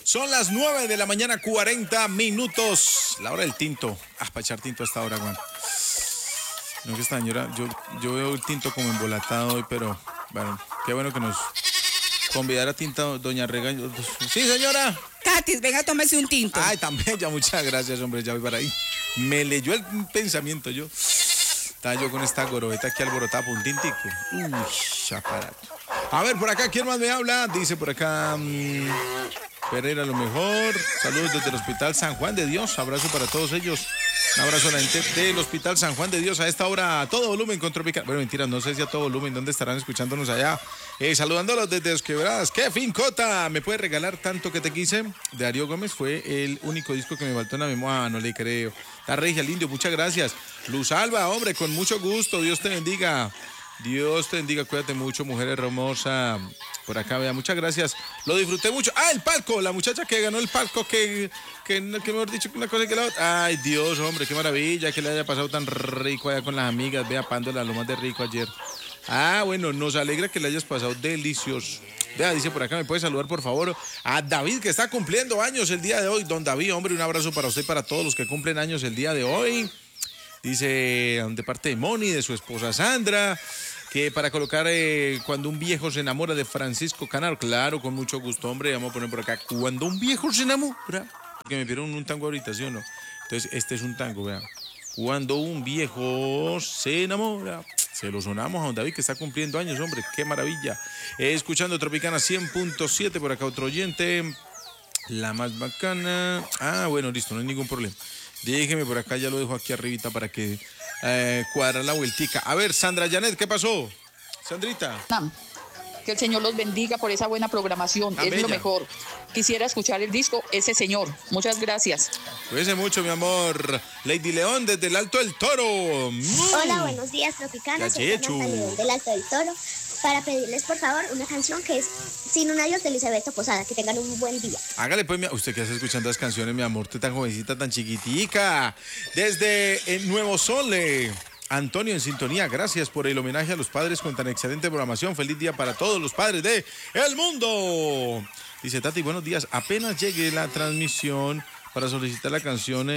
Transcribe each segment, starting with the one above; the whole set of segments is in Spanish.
Son las 9 de la mañana, 40 minutos. La hora del tinto. Para echar tinto a esta hora, Juan. No, que esta señora, yo veo el tinto como embolatado hoy, pero bueno, qué bueno que nos convidara tinta doña Rega. Sí, señora. Tatis, venga, tómese un tinto. Ay, también, ya, muchas gracias, hombre, ya voy para ahí. Me leyó el pensamiento yo. Estaba yo con esta gorobeta aquí alborotada por un tintico. Uy, aparato. A ver, por acá, ¿quién más me habla? Dice por acá, Pereira, lo mejor. Saludos desde el Hospital San Juan de Dios. Abrazo para todos ellos. Un abrazo a la gente del Hospital San Juan de Dios. A esta hora, a todo volumen con Tropical. Bueno, mentira, no sé si a todo volumen. ¿Dónde estarán escuchándonos allá? Saludándolos desde Los Quebradas. ¡Qué fincota! ¿Me puede regalar Tanto que te quise? De Darío Gómez. Fue el único disco que me faltó en la memoria. No le creo. La Regia, el Indio, muchas gracias. Luz Alba, hombre, con mucho gusto. Dios te bendiga. Dios te bendiga, cuídate mucho, mujer hermosa. Por acá, vea, muchas gracias. Lo disfruté mucho. Ah, el palco, la muchacha que ganó el palco, que mejor dicho, una cosa que la otra. Ay, Dios, hombre, qué maravilla que le haya pasado tan rico allá con las amigas. Vea, Pándola, lo más de rico ayer. Ah, bueno, nos alegra que le hayas pasado delicioso. Vea, dice por acá, ¿me puede saludar, por favor, a David, que está cumpliendo años el día de hoy? Don David, hombre, un abrazo para usted y para todos los que cumplen años el día de hoy. Dice, de parte de Moni, de su esposa Sandra, que para colocar cuando un viejo se enamora de Francisco Canaro. Claro, con mucho gusto, hombre. Vamos a poner por acá, cuando un viejo se enamora. Porque me pidieron un tango ahorita, ¿sí o no? Entonces, este es un tango, vean. Cuando un viejo se enamora. Se lo sonamos a don David, que está cumpliendo años, hombre. Qué maravilla. Escuchando Tropicana 100.7, por acá otro oyente. La más bacana. Ah, bueno, listo, no hay ningún problema. Déjeme por acá, ya lo dejo aquí arribita para que cuadrar la vueltica. A ver, Sandra Janet, ¿qué pasó? Sandrita. Que el Señor los bendiga por esa buena programación, es bella. lo mejor. Quisiera escuchar el disco Ese Señor. Muchas gracias. Cuídese mucho, mi amor. Lady León, desde el Alto del Toro. Hola, buenos días, Tropicanos. Soy Fernanda León del Alto del Toro. Para pedirles, por favor, una canción que es Sin un adiós de Elizabeth Posada. Que tengan un buen día. Hágale pues, usted que está escuchando las canciones, mi amor, usted tan jovencita, tan chiquitica. Desde el Nuevo Sole. Antonio en sintonía, gracias por el homenaje a los padres con tan excelente programación. Feliz día para todos los padres de el mundo. Dice Tati, buenos días. Apenas llegue la transmisión para solicitar la canción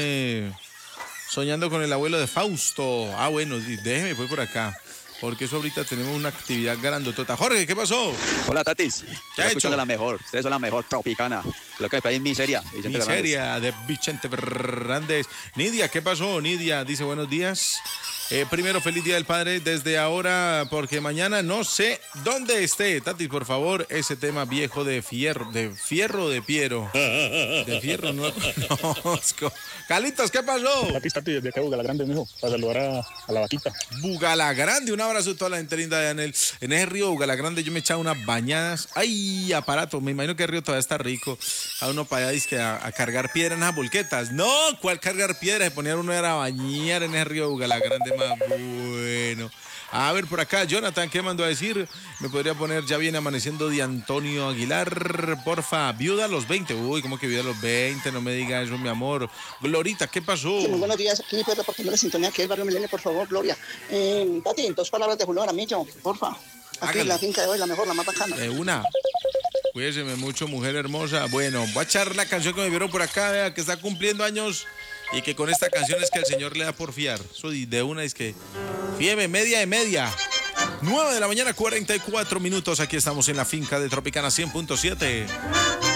Soñando con el abuelo de Fausto. Ah, bueno, déjeme pues por acá, porque eso ahorita tenemos una actividad grandotota. Jorge, ¿qué pasó? Hola, Tatis. ¿Qué ha hecho? La mejor. Ustedes son la mejor Tropicana. Lo que pedí es Miseria. Miseria de Vicente Fernández. Nidia, ¿qué pasó? Nidia dice buenos días. Primero, feliz día del padre desde ahora, porque mañana no sé dónde esté. Tati, por favor, ese tema viejo de fierro de Piero. De fierro no conozco. Calitos, ¿qué pasó? Tati, desde acá Bugalagrande, mijo, para saludar a la vaquita. Bugalagrande, un abrazo a toda la gente linda de Anel. En ese río Bugalagrande yo me echaba unas bañadas. ¡Ay, aparato! Me imagino que el río todavía está rico. A uno para allá dice a cargar piedras en las volquetas. No, ¿cuál cargar piedras? Se ponía uno a bañar en ese río Bugalagrande. Bueno, a ver por acá, Jonathan, ¿qué mandó a decir? Me podría poner Ya viene amaneciendo de Antonio Aguilar, porfa, Viuda a los 20. Uy, ¿cómo que Viuda a los 20? No me diga eso, mi amor. Glorita, ¿qué pasó? Sí, muy buenos días, aquí mi perro, porque no le sintonía aquí el barrio Milenio, por favor, Gloria. Tati, en 2 palabras de Julio Aramillo, porfa. Aquí Hágale. la finca de hoy, la mejor, la más bacana. Una. Cuídeseme mucho, mujer hermosa. Bueno, voy a echar la canción que me vieron por acá, vea, que está cumpliendo años. Y que con esta canción es que el Señor le da por fiar. Eso de una es que fíjeme, media de media. 9 de la mañana, 44 minutos. Aquí estamos en la finca de Tropicana 100.7.